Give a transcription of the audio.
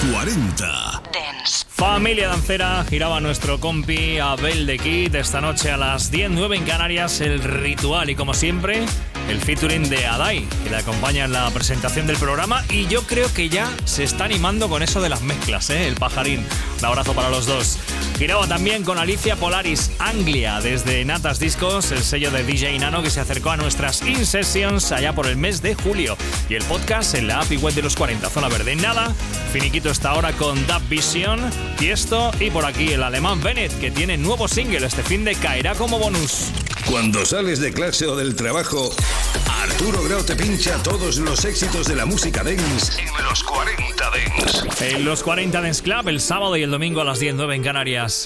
40 Dance. Familia dancera, giraba nuestro compi Abel de Kid. Esta noche a las 10:09 en Canarias, El Ritual. Y como siempre, el featuring de Adai, que le acompaña en la presentación del programa. Y yo creo que ya se está animando con eso de las mezclas, el pajarín. Un abrazo para los dos. Giraba también con Alicia Polaris, Anglia, desde Natas Discos, el sello de DJ Nano, que se acercó a nuestras In-Sessions allá por el mes de julio. Y el podcast en la app y web de los 40, Zona Verde. Nada, finiquito esta hora con Dub Vision, Tiesto y por aquí el alemán Bennett, que tiene nuevo single este fin de caerá como bonus. Cuando sales de clase o del trabajo, Arturo Grau te pincha todos los éxitos de la música dance en los 40 Dance. En los 40 Dance Club, el sábado y el domingo a las 10:09 en Canarias.